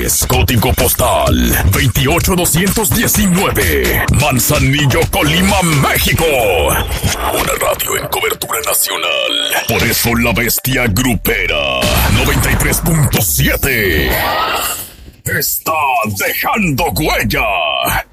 es código postal 28219. Manzanillo, Colima, México. Una radio en cobertura nacional. Por eso la bestia grupera 93.7 está dejando huella.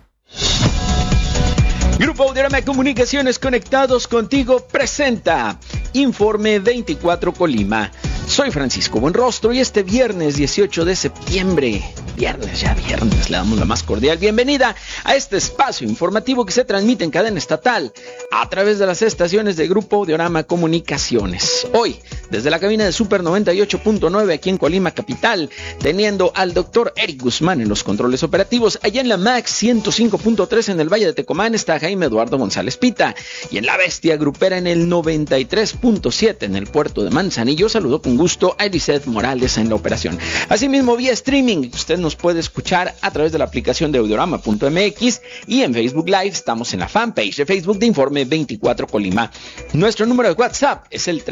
Grupo Audiorama Comunicaciones, conectados contigo, presenta Informe 24 Colima. Soy Francisco Buenrostro y este viernes 18 de septiembre, viernes, le damos la más cordial bienvenida a este espacio informativo que se transmite en cadena estatal a través de las estaciones de Grupo Audiorama Comunicaciones. Hoy, desde la cabina de Super 98.9 aquí en Colima Capital, teniendo al doctor Eric Guzmán en los controles operativos. Allá en la Max 105.3 en el Valle de Tecomán está Jaime Eduardo González Pita, y en la bestia grupera en el 93.7 en el puerto de Manzanillo. Saludo con gusto a Eliseth Morales en la operación. Asimismo, vía streaming, usted nos puede escuchar a través de la aplicación de audiorama.mx y en Facebook Live. Estamos en la fanpage de Facebook de Informe 24 Colima. Nuestro número de WhatsApp es el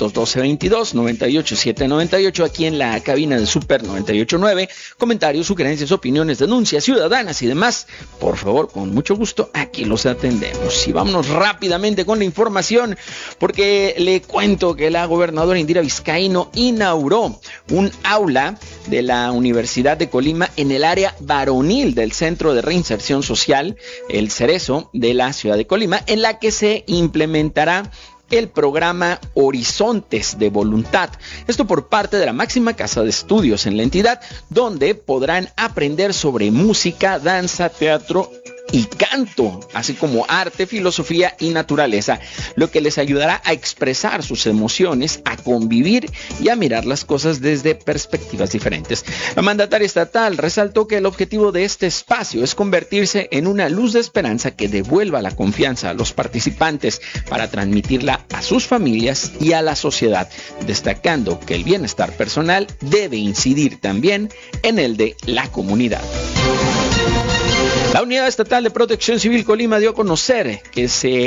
312-22-98798, aquí en la cabina de Super 98.9. Comentarios, sugerencias, opiniones, denuncias ciudadanas y demás, por favor, con mucho gusto, aquí los atendemos. Y vámonos rápidamente con la información, porque le cuento que la gobernadora Indira Vizcaíno inauguró un aula de la Universidad de Colima en el área varonil del Centro de Reinserción Social, el Cerezo de la ciudad de Colima, en la que se implementará el programa Horizontes de Voluntad. Esto por parte de la máxima casa de estudios en la entidad, donde podrán aprender sobre música, danza, teatro y canto, así como arte, filosofía y naturaleza, lo que les ayudará a expresar sus emociones, a convivir y a mirar las cosas desde perspectivas diferentes. La mandataria estatal resaltó que el objetivo de este espacio es convertirse en una luz de esperanza que devuelva la confianza a los participantes para transmitirla a sus familias y a la sociedad, destacando que el bienestar personal debe incidir también en el de la comunidad. La Unidad Estatal de Protección Civil Colima dio a conocer que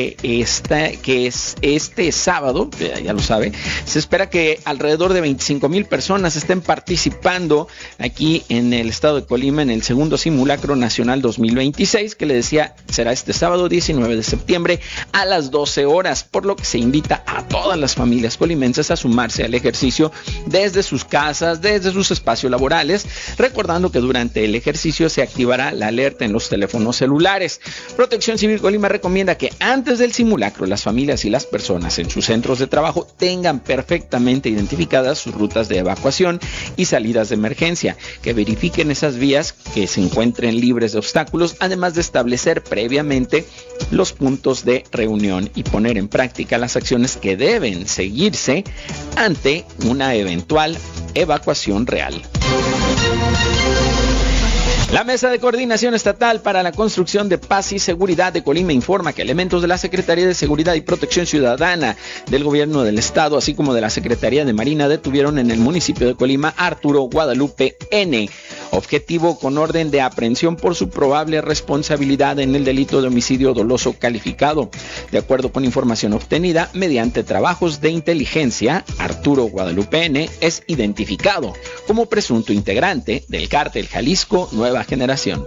este sábado, ya lo sabe, se espera que alrededor de 25,000 personas estén participando aquí en el estado de Colima en el segundo simulacro nacional 2026, que le decía será este sábado 19 de septiembre a las 12 horas, por lo que se invita a todas las familias colimenses a sumarse al ejercicio desde sus casas, desde sus espacios laborales, recordando que durante el ejercicio se activará la alerta en los teléfonos celulares. Protección Civil Colima recomienda que antes del simulacro las familias y las personas en sus centros de trabajo tengan perfectamente identificadas sus rutas de evacuación y salidas de emergencia, que verifiquen esas vías que se encuentren libres de obstáculos, además de establecer previamente los puntos de reunión y poner en práctica las acciones que deben seguirse ante una eventual evacuación real. La Mesa de Coordinación Estatal para la Construcción de Paz y Seguridad de Colima informa que elementos de la Secretaría de Seguridad y Protección Ciudadana del Gobierno del Estado, así como de la Secretaría de Marina, detuvieron en el municipio de Colima a Arturo Guadalupe N., objetivo con orden de aprehensión por su probable responsabilidad en el delito de homicidio doloso calificado. De acuerdo con información obtenida mediante trabajos de inteligencia, Arturo Guadalupe N. es identificado como presunto integrante del Cártel Jalisco Nueva Generación.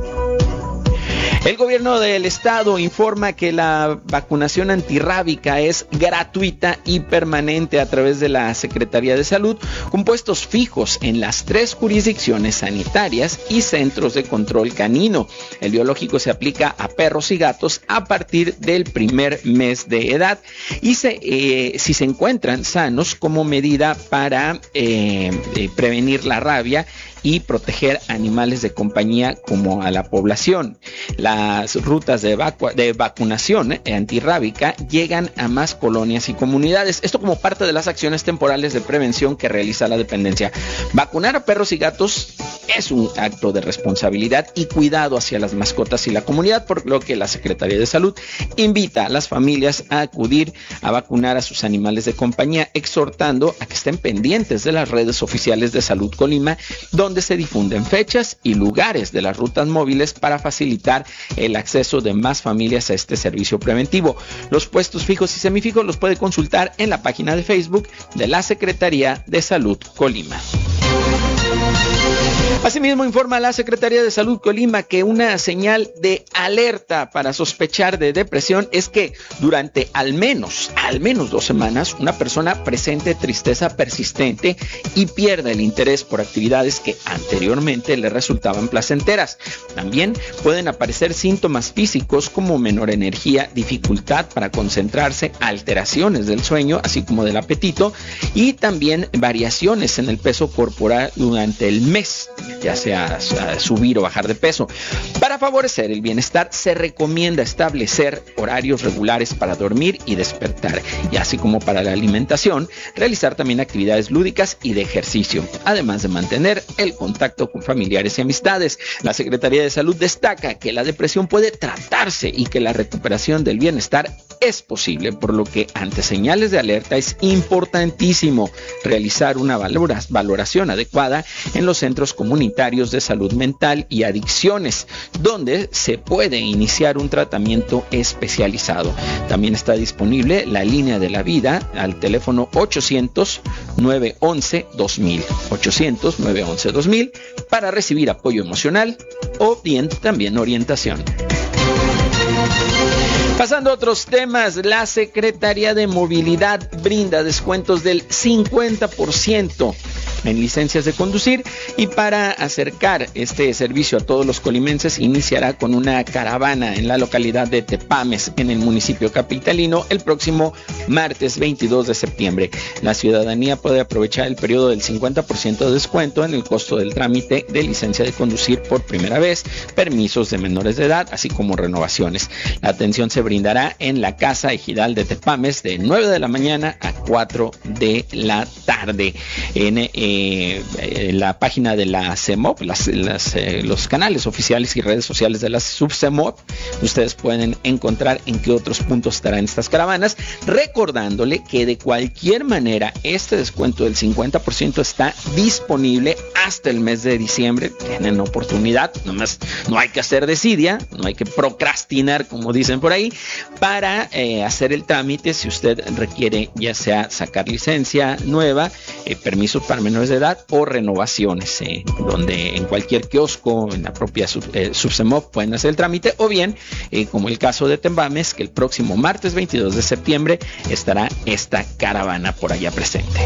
El gobierno del estado informa que la vacunación antirrábica es gratuita y permanente a través de la Secretaría de Salud, con puestos fijos en las 3 jurisdicciones sanitarias y centros de control canino. El biológico se aplica a perros y gatos a partir del primer mes de edad y si se encuentran sanos, como medida para prevenir la rabia y proteger animales de compañía como a la población. Las rutas de vacunación antirrábica llegan a más colonias y comunidades. Esto como parte de las acciones temporales de prevención que realiza la dependencia. Vacunar a perros y gatos es un acto de responsabilidad y cuidado hacia las mascotas y la comunidad, por lo que la Secretaría de Salud invita a las familias a acudir a vacunar a sus animales de compañía, exhortando a que estén pendientes de las redes oficiales de Salud Colima, donde se difunden fechas y lugares de las rutas móviles para facilitar el acceso de más familias a este servicio preventivo. Los puestos fijos y semifijos los puede consultar en la página de Facebook de la Secretaría de Salud Colima. Asimismo, informa la Secretaría de Salud Colima que una señal de alerta para sospechar de depresión es que durante al menos 2 semanas una persona presente tristeza persistente y pierda el interés por actividades que anteriormente le resultaban placenteras. También pueden aparecer síntomas físicos como menor energía, dificultad para concentrarse, alteraciones del sueño, así como del apetito, y también variaciones en el peso corporal durante el mes, ya sea subir o bajar de peso. Para favorecer el bienestar se recomienda establecer horarios regulares para dormir y despertar, y así como para la alimentación, realizar también actividades lúdicas y de ejercicio, además de mantener el contacto con familiares y amistades. La Secretaría de Salud destaca que la depresión puede tratarse y que la recuperación del bienestar es posible, por lo que ante señales de alerta es importantísimo realizar una valoración adecuada en los centros comunitarios de salud mental y adicciones, donde se puede iniciar un tratamiento especializado. También está disponible la línea de la vida al teléfono 800-911-2000, 800-911-2000 para recibir apoyo emocional o bien también orientación. Pasando a otros temas, la Secretaría de Movilidad brinda descuentos del 50% en licencias de conducir, y para acercar este servicio a todos los colimenses iniciará con una caravana en la localidad de Tepames, en el municipio capitalino, el próximo martes 22 de septiembre. La ciudadanía puede aprovechar el periodo del 50% de descuento en el costo del trámite de licencia de conducir por primera vez, permisos de menores de edad, así como renovaciones. La atención se brindará en la Casa Ejidal de Tepames de 9 de la mañana a 4 de la tarde. En la página de la CEMOP, los canales oficiales y redes sociales de la SubCEMOP, ustedes pueden encontrar en qué otros puntos estarán estas caravanas, recordándole que de cualquier manera este descuento del 50% está disponible hasta el mes de diciembre. Tienen oportunidad, nomás no hay que hacer desidia, no hay que procrastinar, como dicen por ahí, para hacer el trámite si usted requiere ya sea sacar licencia nueva, permisos para menores de edad o renovaciones, donde en cualquier kiosco, en la propia SubCEMOP pueden hacer el trámite, o bien como el caso de Tepames, que el próximo martes 22 de septiembre estará esta caravana por allá presente.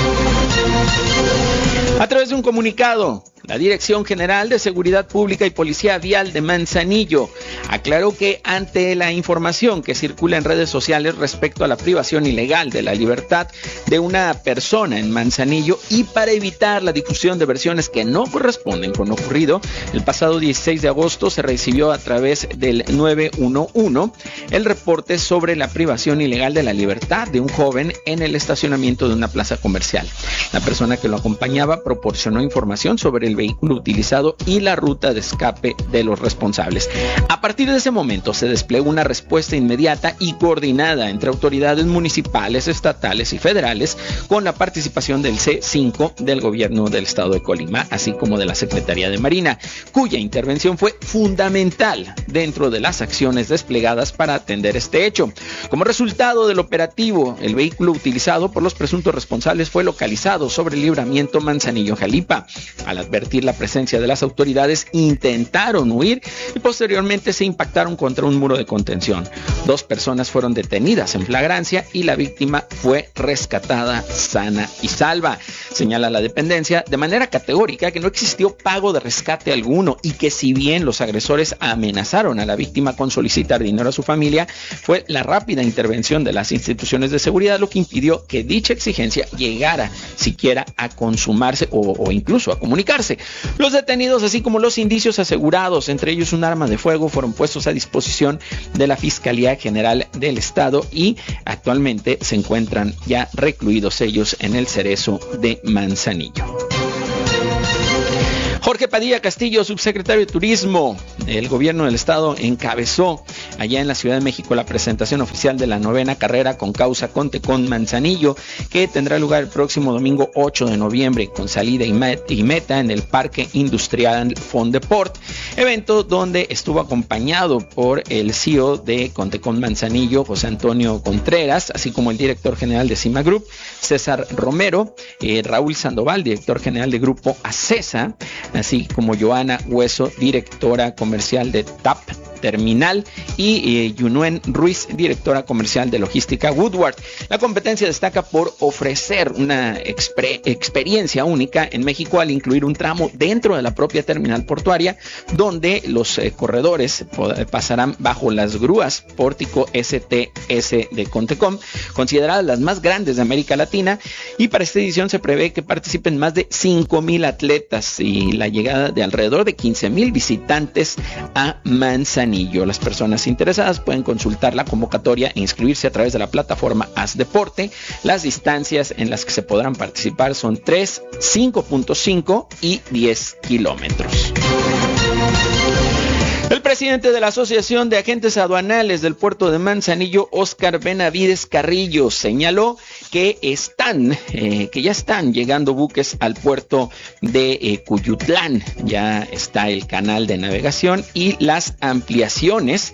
A través de un comunicado, la Dirección General de Seguridad Pública y Policía Vial de Manzanillo aclaró que ante la información que circula en redes sociales respecto a la privación ilegal de la libertad de una persona en Manzanillo, y para evitar la difusión de versiones que no corresponden con lo ocurrido, el pasado 16 de agosto se recibió a través del 911 el reporte sobre la privación ilegal de la libertad de un joven en el estacionamiento de una plaza comercial. La persona que lo acompañaba proporcionó información sobre el vehículo utilizado y la ruta de escape de los responsables. A partir de ese momento se desplegó una respuesta inmediata y coordinada entre autoridades municipales, estatales y federales, con la participación del C5 del gobierno del estado de Colima, así como de la Secretaría de Marina, cuya intervención fue fundamental dentro de las acciones desplegadas para atender este hecho. Como resultado del operativo, el vehículo utilizado por los presuntos responsables fue localizado sobre el libramiento Manzanillo-Jalipa. Al advertir la presencia de las autoridades, intentaron huir y posteriormente se impactaron contra un muro de contención. 2 personas fueron detenidas en flagrancia y la víctima fue rescatada sana y salva. Señala la dependencia de manera categórica que no existió pago de rescate alguno, y que si bien los agresores amenazaron a la víctima con solicitar dinero a su familia, fue la rápida intervención de las instituciones de seguridad lo que impidió que dicha exigencia llegara siquiera a consumarse o incluso a comunicarse. Los detenidos, así como los indicios asegurados, entre ellos un arma de fuego, fueron puestos a disposición de la Fiscalía General del Estado y actualmente se encuentran ya recluidos ellos en el Cerezo de Manzanillo. Jorge Padilla Castillo, subsecretario de Turismo. El gobierno del estado encabezó allá en la Ciudad de México la presentación oficial de la 9ª carrera con causa Contecón Manzanillo, que tendrá lugar el próximo domingo 8 de noviembre con salida y meta en el Parque Industrial Fondeport, evento donde estuvo acompañado por el CEO de Contecón Manzanillo, José Antonio Contreras, así como el director general de Cima Group, César Romero, Raúl Sandoval, director general de Grupo Acesa, así como Joana Hueso, directora comercial de TAP Terminal, y Yunuen Ruiz, directora comercial de logística Woodward. La competencia destaca por ofrecer una experiencia única en México al incluir un tramo dentro de la propia terminal portuaria, donde los corredores pasarán bajo las grúas Pórtico STS de Contecom, consideradas las más grandes de América Latina, y para esta edición se prevé que participen más de 5,000 atletas y la llegada de alrededor de 15,000 visitantes a Manzanillo. Las personas interesadas pueden consultar la convocatoria e inscribirse a través de la plataforma Haz Deporte. Las distancias en las que se podrán participar son 3, 5.5 y 10 kilómetros. El presidente de la Asociación de Agentes Aduanales del puerto de Manzanillo, Óscar Benavides Carrillo, señaló que ya están llegando buques al puerto de Cuyutlán. Ya está el canal de navegación y las ampliaciones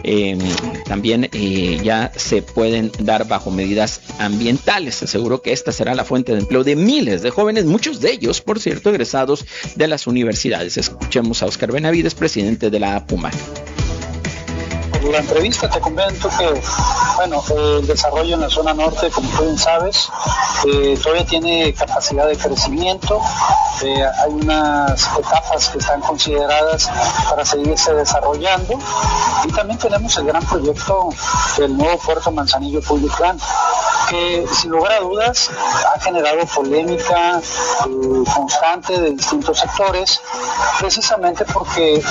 también ya se pueden dar bajo medidas ambientales. Aseguró que esta será la fuente de empleo de miles de jóvenes, muchos de ellos, por cierto, egresados de las universidades. Escuchemos a Óscar Benavides, presidente de la APUMAC. En la entrevista te comento que, el desarrollo en la zona norte, como tú bien sabes, todavía tiene capacidad de crecimiento. Hay unas etapas que están consideradas para seguirse desarrollando, y también tenemos el gran proyecto del nuevo puerto Manzanillo-Cuyutlán, que sin lugar a dudas ha generado polémica constante de distintos sectores, precisamente porque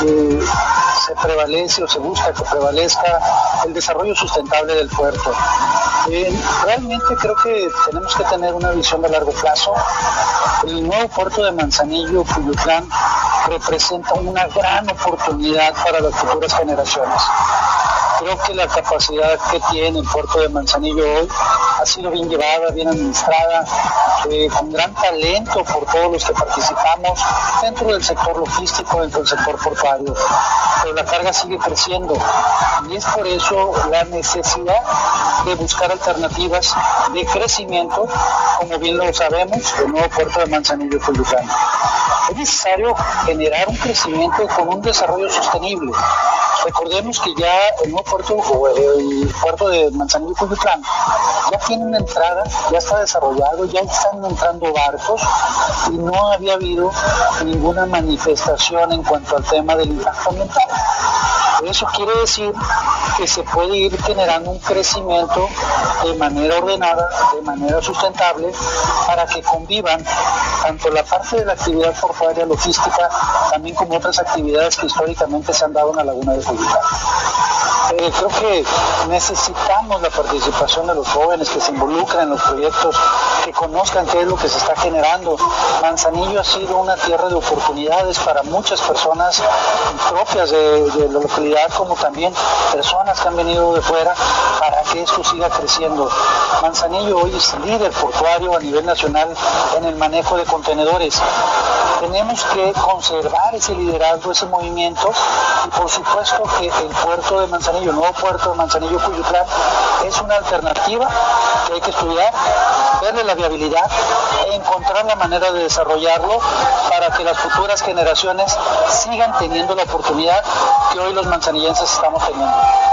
se prevalece o se busca que prevalezca el desarrollo sustentable del puerto. Realmente creo que tenemos que tener una visión de largo plazo. El nuevo puerto de Manzanillo-Cuyutlán representa una gran oportunidad para las futuras generaciones. Creo que la capacidad que tiene el puerto de Manzanillo hoy ha sido bien llevada, bien administrada, con gran talento por todos los que participamos dentro del sector logístico, dentro del sector portuario. Pero la carga sigue creciendo, y es por eso la necesidad de buscar alternativas de crecimiento, como bien lo sabemos, el nuevo puerto de Manzanillo-Cuyutlán. Es necesario generar un crecimiento con un desarrollo sostenible. Recordemos que ya el nuevo puerto, o el puerto de Manzanillo-Cuyutlán, ya tiene una entrada, ya está desarrollado, ya están entrando barcos, y no había habido ninguna manifestación en cuanto al tema del impacto ambiental. Eso quiere decir que se puede ir generando un crecimiento de manera ordenada, de manera sustentable, para que convivan tanto la parte de la actividad portuaria logística, también como otras actividades que históricamente se han dado en la laguna de Cuyutlán. Creo que necesitamos la participación de los jóvenes que se involucren en los proyectos, que conozcan qué es lo que se está generando. Manzanillo ha sido una tierra de oportunidades para muchas personas propias de la localidad, como también personas que han venido de fuera, para que esto siga creciendo. Manzanillo hoy es líder portuario a nivel nacional en el manejo de contenedores. Tenemos que conservar ese liderazgo, ese movimiento, y por supuesto que el puerto de Manzanillo, el nuevo puerto de Manzanillo-Cuyutlán, es una alternativa que hay que estudiar, verle la viabilidad e encontrar la manera de desarrollarlo para que las futuras generaciones sigan teniendo la oportunidad que hoy los manzanillenses estamos teniendo.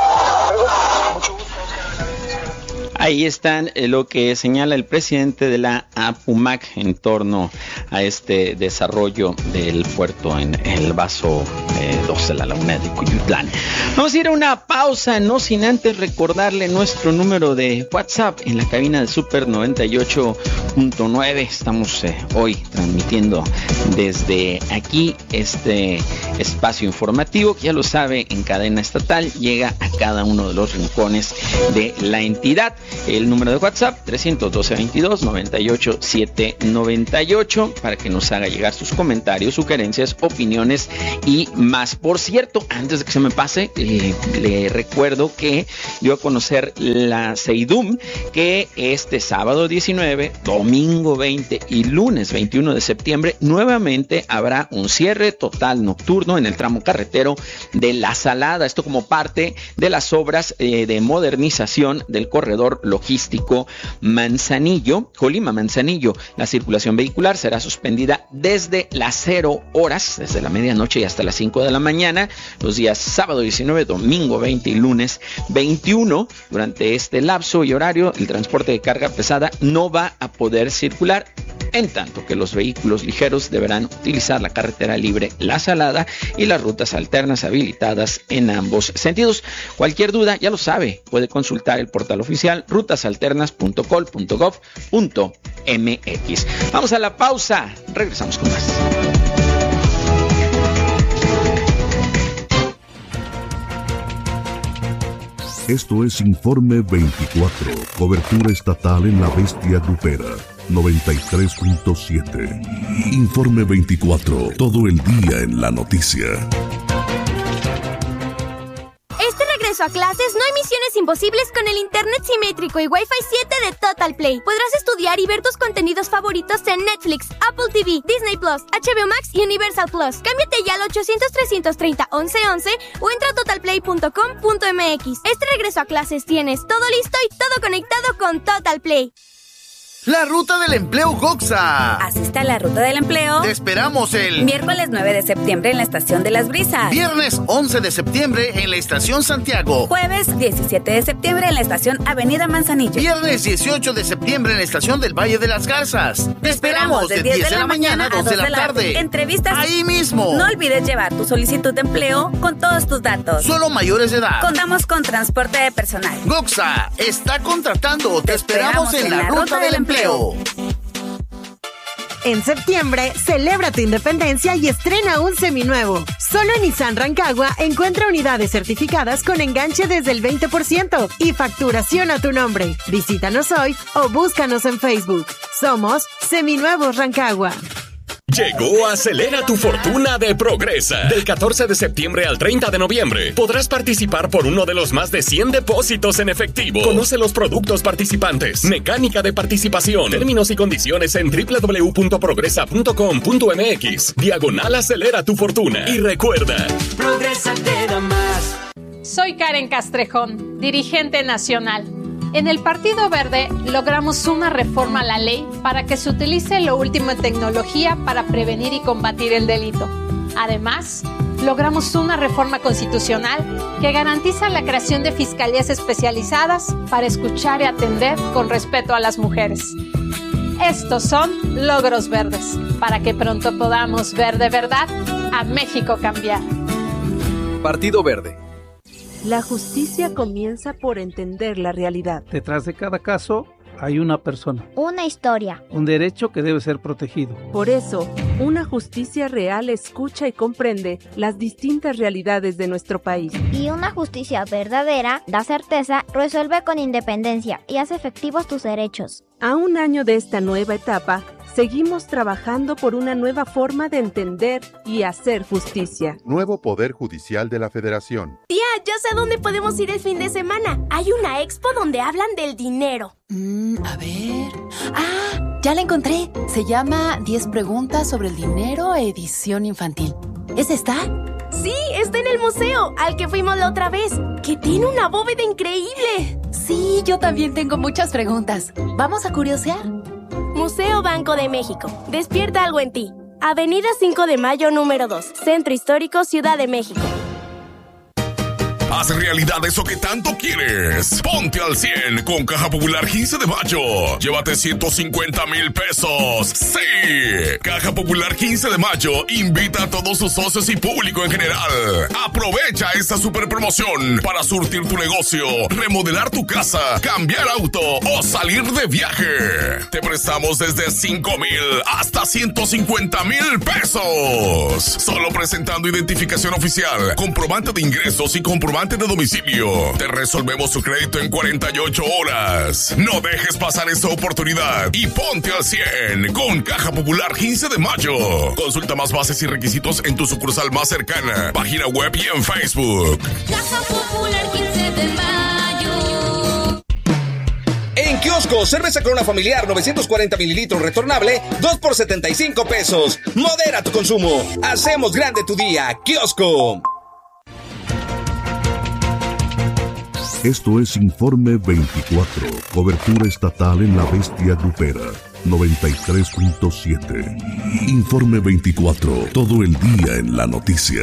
Mucho gusto. Ahí están lo que señala el presidente de la APUMAC en torno a este desarrollo del puerto en el vaso 2 de la laguna de Cuyutlán. Vamos a ir a una pausa, no sin antes recordarle nuestro número de WhatsApp en la cabina de Super 98.9. Estamos hoy transmitiendo desde aquí este espacio informativo que, ya lo sabe, en cadena estatal llega a cada uno de los rincones de la entidad. El número de WhatsApp 312-22-98-798 para que nos haga llegar sus comentarios, sugerencias, opiniones y más. Por cierto, antes de que se me pase, le recuerdo que dio a conocer la CEIDUM que este sábado 19, domingo 20 y lunes 21 de septiembre nuevamente habrá un cierre total nocturno en el tramo carretero de La Salada. Esto como parte de las obras de modernización del corredor logístico Manzanillo, Colima-Manzanillo. La circulación vehicular será suspendida desde las 0 horas, desde la medianoche y hasta las 5 de la mañana, los días sábado 19, domingo 20 y lunes 21. Durante este lapso y horario, el transporte de carga pesada no va a poder circular, en tanto que los vehículos ligeros deberán utilizar la carretera libre La Salada y las rutas alternas habilitadas en ambos sentidos. Cualquier duda, ya lo sabe, puede consultar el portal oficial rutasalternas.col.gov.mx. Vamos a la pausa, regresamos con más. Esto es Informe 24, cobertura estatal en la bestia grupera. 93.7. Informe 24, todo el día en la noticia. Este regreso a clases no hay misiones imposibles con el internet simétrico y Wi-Fi 7 de Total Play. Podrás estudiar y ver tus contenidos favoritos en Netflix, Apple TV, Disney Plus, HBO Max y Universal Plus. Cámbiate ya al 800-330-1111 o entra a totalplay.com.mx. Este regreso a clases tienes todo listo y todo conectado con Total Play. La ruta del empleo Goxa. Asista a la ruta del empleo. Te esperamos el miércoles 9 de septiembre en la Estación de las Brisas. Viernes 11 de septiembre en la Estación Santiago. Jueves 17 de septiembre en la Estación Avenida Manzanillo. Viernes 18 de septiembre en la Estación del Valle de las Garzas. Te esperamos de 10 de la mañana a 2 de la tarde. Entrevistas ahí mismo. No olvides llevar tu solicitud de empleo con todos tus datos. Solo mayores de edad. Contamos con transporte de personal. Goxa está contratando. Te esperamos en la ruta del empleo. En septiembre, celebra tu independencia y estrena un seminuevo. Solo en Nissan Rancagua encuentra unidades certificadas con enganche desde el 20% y facturación a tu nombre. Visítanos hoy o búscanos en Facebook. Somos Seminuevos Rancagua. Llegó Acelera tu Fortuna de Progresa. Del 14 de septiembre al 30 de noviembre podrás participar por uno de los más de 100 depósitos en efectivo. Conoce los productos participantes, mecánica de participación, términos y condiciones en www.progresa.com.mx/Acelera tu Fortuna. Y recuerda, Progresa te da más. Soy Karen Castrejón, dirigente nacional. En el Partido Verde logramos una reforma a la ley para que se utilice lo último en tecnología para prevenir y combatir el delito. Además, logramos una reforma constitucional que garantiza la creación de fiscalías especializadas para escuchar y atender con respeto a las mujeres. Estos son logros verdes, para que pronto podamos ver de verdad a México cambiar. Partido Verde. La justicia comienza por entender la realidad. Detrás de cada caso hay una persona. Una historia. Un derecho que debe ser protegido. Por eso, una justicia real escucha y comprende las distintas realidades de nuestro país. Y una justicia verdadera da certeza, resuelve con independencia y hace efectivos tus derechos. A un año de esta nueva etapa, seguimos trabajando por una nueva forma de entender y hacer justicia. Nuevo Poder Judicial de la Federación. Tía, ya sé a dónde podemos ir el fin de semana. Hay una expo donde hablan del dinero. A ver... ¡Ah! Ya la encontré. Se llama 10 preguntas sobre el dinero, edición infantil. ¿Es esta? Sí, está en el museo, al que fuimos la otra vez, que tiene una bóveda increíble. Sí, yo también tengo muchas preguntas. ¿Vamos a curiosear? Museo Banco de México. Despierta algo en ti. Avenida 5 de Mayo, número 2. Centro Histórico, Ciudad de México. Haz realidad eso que tanto quieres. Ponte al 100 con Caja Popular 15 de mayo. Llévate 150,000 pesos. ¡Sí! Caja Popular 15 de mayo invita a todos sus socios y público en general. Aprovecha esta super promoción para surtir tu negocio, remodelar tu casa, cambiar auto o salir de viaje. Te prestamos desde 5,000 hasta 150,000 pesos. Solo presentando identificación oficial, comprobante de ingresos y comprobante de domicilio. Te resolvemos tu crédito en 48 horas. No dejes pasar esta oportunidad y ponte al 100 con Caja Popular 15 de mayo. Consulta más bases y requisitos en tu sucursal más cercana, página web y en Facebook. Caja Popular 15 de mayo. En Kiosco, cerveza Corona familiar 940 mililitros retornable, 2 por 75 pesos. Modera tu consumo. Hacemos grande tu día. Kiosco. Esto es Informe 24, cobertura estatal en la bestia grupera. 93.7. Informe 24, todo el día en la noticia.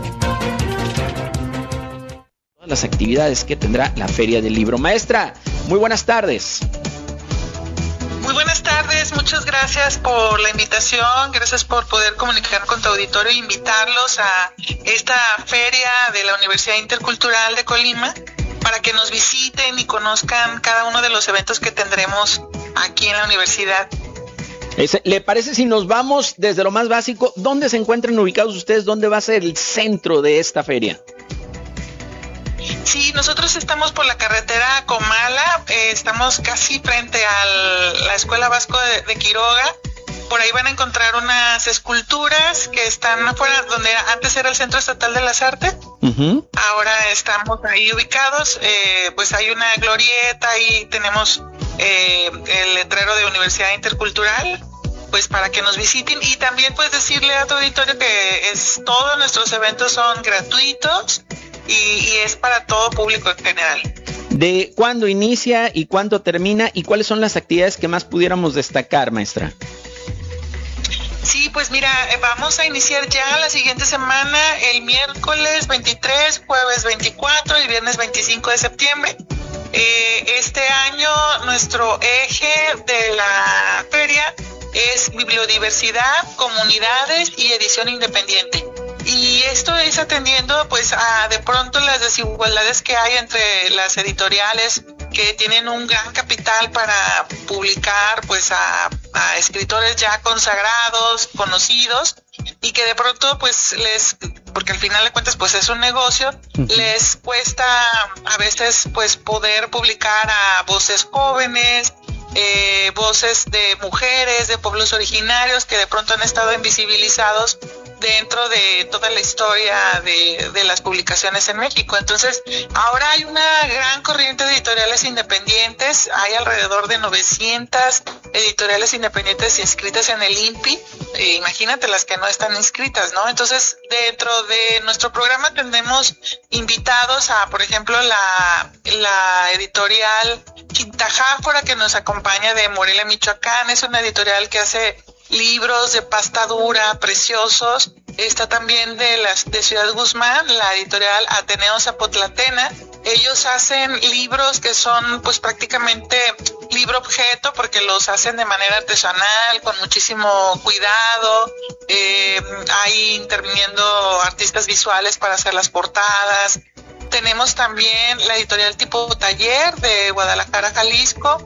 Todas las actividades que tendrá la Feria del Libro. Maestra, muy buenas tardes. Muy buenas tardes, muchas gracias por la invitación, gracias por poder comunicar con tu auditorio e invitarlos a esta feria de la Universidad Intercultural de Colima para que nos visiten y conozcan cada uno de los eventos que tendremos aquí en la universidad. ¿Le parece si nos vamos desde lo más básico? ¿Dónde se encuentran ubicados ustedes? ¿Dónde va a ser el centro de esta feria? Sí, nosotros estamos por la carretera Comala, estamos casi frente a la Escuela Vasco de Quiroga. Por ahí van a encontrar unas esculturas que están afuera, donde antes era el Centro Estatal de las Artes. Uh-huh. Ahora estamos ahí ubicados, pues hay una glorieta y tenemos el letrero de Universidad Intercultural, pues para que nos visiten. Y también pues decirle a tu auditorio que todos nuestros eventos son gratuitos y es para todo público en general. ¿De cuándo inicia y cuándo termina y cuáles son las actividades que más pudiéramos destacar, maestra? Sí, pues mira, vamos a iniciar ya la siguiente semana, el miércoles 23, jueves 24 y viernes 25 de septiembre. Este año nuestro eje de la feria es bibliodiversidad, comunidades y edición independiente. Y esto es atendiendo pues a de pronto las desigualdades que hay entre las editoriales que tienen un gran capital para publicar pues a escritores ya consagrados, conocidos, y que de pronto pues porque al final de cuentas pues es un negocio, les cuesta a veces pues poder publicar a voces jóvenes, voces de mujeres, de pueblos originarios que de pronto han estado invisibilizados dentro de toda la historia de las publicaciones en México. Entonces, ahora hay una gran corriente de editoriales independientes, hay alrededor de 900 editoriales independientes inscritas en el INPI, imagínate las que no están inscritas, ¿no? Entonces, dentro de nuestro programa tendremos invitados a, por ejemplo, la editorial Quintajáfora, que nos acompaña de Morelia, Michoacán. Es una editorial que hace libros de pasta dura, preciosos. Está también de Ciudad Guzmán, la editorial Ateneo Zapotlatena. Ellos hacen libros que son pues prácticamente libro objeto, porque los hacen de manera artesanal, con muchísimo cuidado. Hay interviniendo artistas visuales para hacer las portadas. Tenemos también la editorial Tipo Taller de Guadalajara, Jalisco.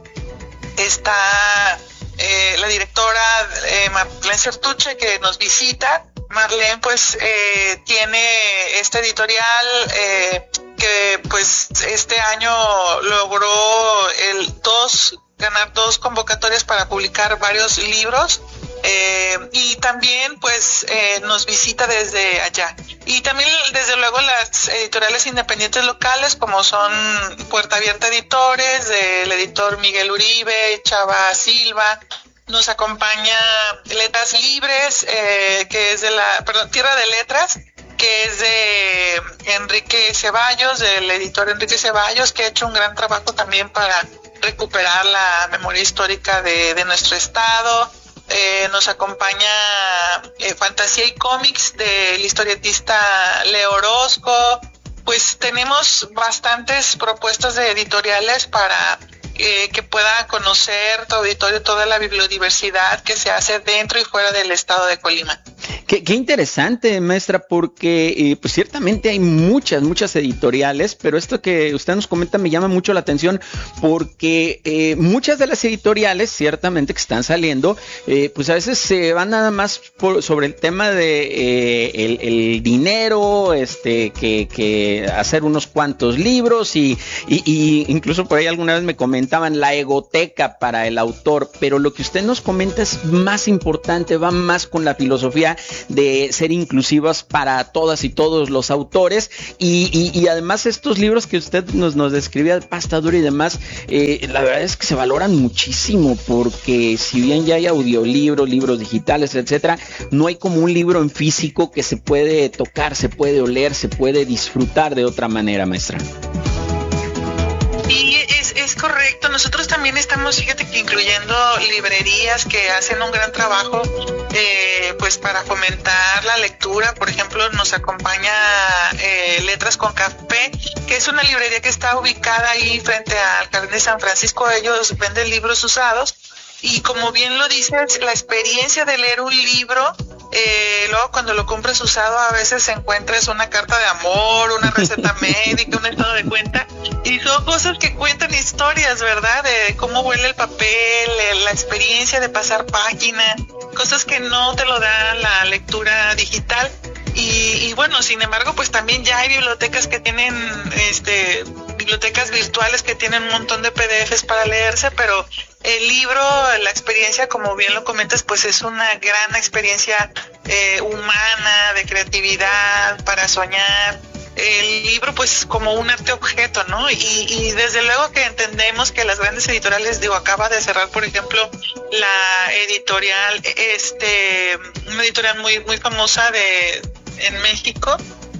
Está la directora Marlene Certuche, que nos visita. Marlene pues tiene esta editorial que pues este año logró ganar 2 convocatorias para publicar varios libros. Y también pues nos visita desde allá. Y también desde luego las editoriales independientes locales, como son Puerta Abierta Editores, del editor Miguel Uribe, Chava Silva. Nos acompaña Letras Libres, que es Tierra de Letras, que es de Enrique Ceballos, del editor Enrique Ceballos, que ha hecho un gran trabajo también para recuperar la memoria histórica de nuestro estado. Nos acompaña Fantasía y Cómics del historietista Leo Orozco. Pues tenemos bastantes propuestas de editoriales para que pueda conocer tu auditorio toda la bibliodiversidad que se hace dentro y fuera del estado de Colima. Qué interesante, maestra, porque pues ciertamente hay muchas editoriales, pero esto que usted nos comenta me llama mucho la atención, porque muchas de las editoriales ciertamente que están saliendo, pues a veces se van nada más sobre el tema de el dinero, que hacer unos cuantos libros y incluso por ahí alguna vez me comentaban la egoteca para el autor, pero lo que usted nos comenta es más importante, va más con la filosofía de ser inclusivas para todas y todos los autores y además estos libros que usted nos describía de pasta dura y demás, la verdad es que se valoran muchísimo, porque si bien ya hay audiolibros, libros digitales, etcétera, no hay como un libro en físico que se puede tocar, se puede oler, se puede disfrutar de otra manera, maestra. Y es correcto. Nosotros también estamos, fíjate que incluyendo librerías que hacen un gran trabajo pues para fomentar la lectura. Por ejemplo, nos acompaña Letras con Café, que es una librería que está ubicada ahí frente al Jardín de San Francisco. Ellos venden libros usados y, como bien lo dices, la experiencia de leer un libro, luego cuando lo compras usado a veces encuentras una carta de amor, una receta médica, un estado de cuenta, y son cosas que cuentan historias, ¿verdad? De cómo huele el papel, la experiencia de pasar página, cosas que no te lo da la lectura digital. Y bueno, sin embargo, pues también ya hay bibliotecas que tienen bibliotecas virtuales que tienen un montón de PDFs para leerse, pero el libro, la experiencia, como bien lo comentas, pues es una gran experiencia humana, de creatividad, para soñar. El libro, pues, como un arte objeto, ¿no? Y desde luego que entendemos que las grandes editoriales, acaba de cerrar, por ejemplo, la editorial, una editorial muy, muy famosa en México,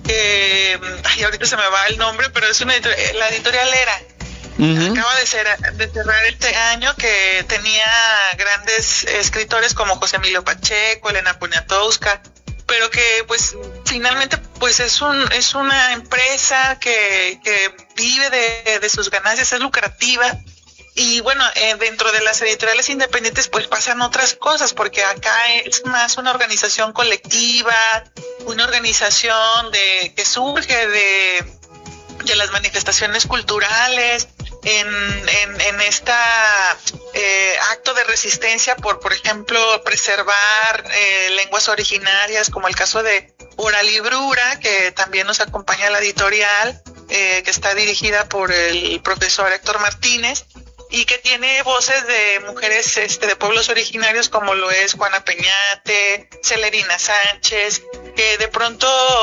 ahorita se me va el nombre, pero es la editorial Era. Uh-huh. Acaba de cerrar este año, que tenía grandes escritores como José Emilio Pacheco, Elena Poniatowska, pero que pues finalmente pues es una empresa que vive de sus ganancias, es lucrativa. Y bueno, dentro de las editoriales independientes pues pasan otras cosas, porque acá es más una organización colectiva, una organización que surge de las manifestaciones culturales, en esta acto de resistencia por ejemplo, preservar lenguas originarias, como el caso de Oralibrura, que también nos acompaña la editorial, que está dirigida por el profesor Héctor Martínez, y que tiene voces de mujeres de pueblos originarios, como lo es Juana Peñate, Celerina Sánchez, que de pronto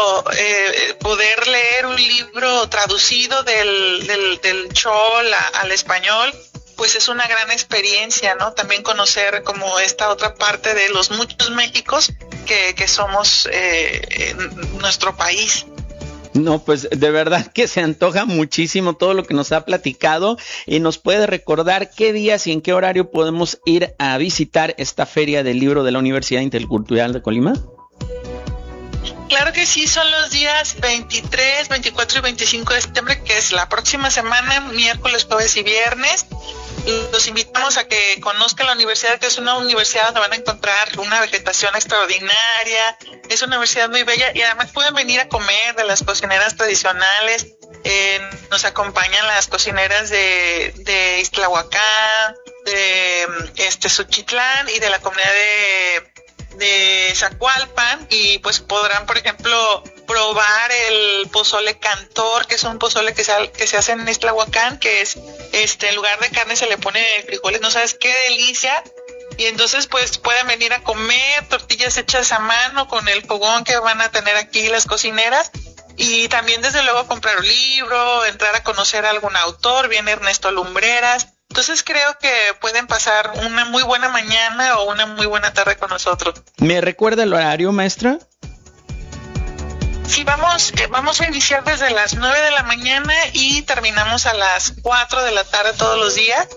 poder leer un libro traducido del chol al español, pues es una gran experiencia, ¿no? También conocer como esta otra parte de los muchos Méxicos que somos en nuestro país. No, pues de verdad que se antoja muchísimo todo lo que nos ha platicado. Y nos puede recordar qué días y en qué horario podemos ir a visitar esta feria del libro de la Universidad Intercultural de Colima. Claro que sí, son los días 23, 24 y 25 de septiembre, que es la próxima semana, miércoles, jueves y viernes. Los invitamos a que conozcan la universidad, que es una universidad donde van a encontrar una vegetación extraordinaria, es una universidad muy bella, y además pueden venir a comer de las cocineras tradicionales. Nos acompañan las cocineras de Ixtlahuacán, de Suchitlán y de la comunidad de Zacualpan, y pues podrán, por ejemplo, probar el pozole cantor, que es un pozole que se hace en Ixtlahuacán, que es en lugar de carne se le pone frijoles, no sabes qué delicia. Y entonces pues pueden venir a comer tortillas hechas a mano con el fogón que van a tener aquí las cocineras, y también desde luego comprar un libro, entrar a conocer a algún autor. Viene Ernesto Lumbreras. Entonces creo que pueden pasar una muy buena mañana o una muy buena tarde con nosotros. ¿Me recuerda el horario, maestra? Sí, vamos a iniciar desde las 9 de la mañana y terminamos a las 4 de la tarde todos los días.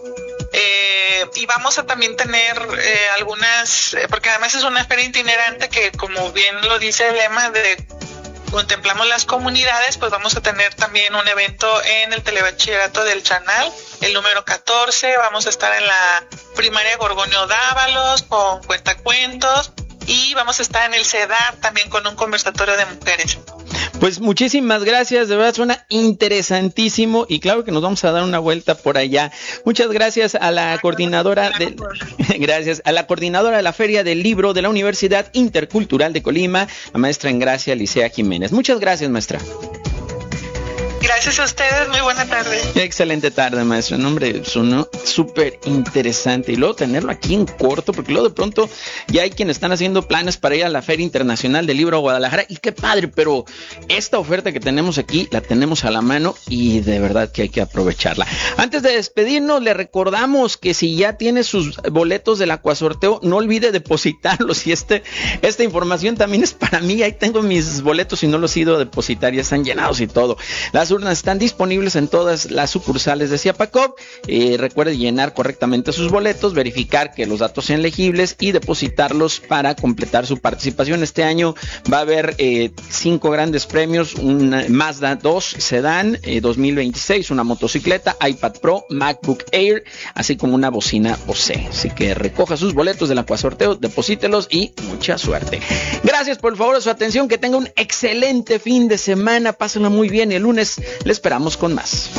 Y vamos a también tener algunas, porque además es una feria itinerante que, como bien lo dice el lema de Contemplamos las Comunidades, pues vamos a tener también un evento en el Telebachillerato del Chanal, el número 14, vamos a estar en la primaria Gorgonio Dávalos con cuentacuentos, y vamos a estar en el CEDAR también con un conversatorio de mujeres. Pues muchísimas gracias, de verdad suena interesantísimo, y claro que nos vamos a dar una vuelta por allá. Muchas gracias a la coordinadora gracias a la coordinadora de la Feria del Libro de la Universidad Intercultural de Colima, la maestra Engracia Licea Jiménez. Muchas gracias, maestra. Gracias a ustedes, muy buena tarde. Excelente tarde, maestra. No, hombre, sonó súper interesante. Y luego tenerlo aquí en corto, porque luego de pronto ya hay quienes están haciendo planes para ir a la Feria Internacional del Libro a Guadalajara. Y qué padre, pero esta oferta que tenemos aquí la tenemos a la mano y de verdad que hay que aprovecharla. Antes de despedirnos, le recordamos que si ya tiene sus boletos del Acuasorteo, no olvide depositarlos. Y esta información también es para mí. Ahí tengo mis boletos y no los he ido a depositar, ya están llenados y todo. Las urnas están disponibles en todas las sucursales de Ciapacop. Recuerde llenar correctamente sus boletos, verificar que los datos sean legibles y depositarlos para completar su participación. Este año va a haber 5 grandes premios: un Mazda 2 Sedán 2026, una motocicleta, iPad Pro, MacBook Air, así como una bocina Bose. Así que recoja sus boletos del Acuasorteo, deposítelos y mucha suerte. Gracias por el favor de su atención, que tenga un excelente fin de semana, pásenlo muy bien y el lunes le esperamos con más.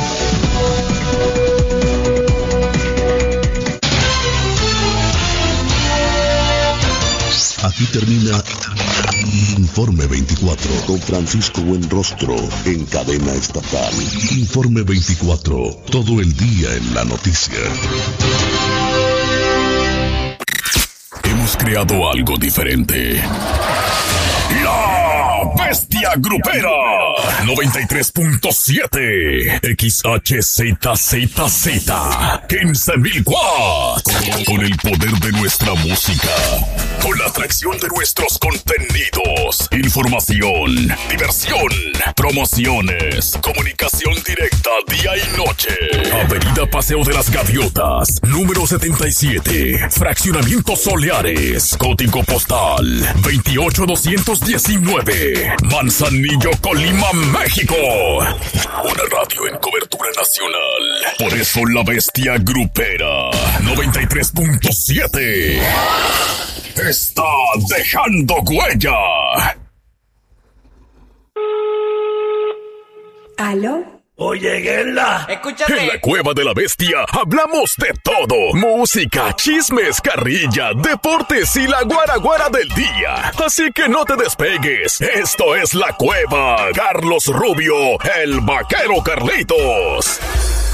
Aquí termina Informe 24 con Francisco Buenrostro en cadena estatal. Informe 24, todo el día en la noticia. Hemos creado algo diferente. La Bestia Grupera 93.7 XHZZZ 15,000 watts. Con el poder de nuestra música, con la atracción de nuestros contenidos, información, diversión, promociones, comunicación directa día y noche. Avenida Paseo de las Gaviotas, número 77, Fraccionamiento Soleares, código postal 28219, Manzanillo, Colima, México. Una radio en cobertura nacional. Por eso la Bestia Grupera 93.7 está dejando huella. ¿Aló? Oye, Gela. Escúchate. En la Cueva de la Bestia hablamos de todo: música, chismes, carrilla, deportes y la guaraguara del día. Así que no te despegues. Esto es La Cueva. Carlos Rubio, el vaquero Carlitos.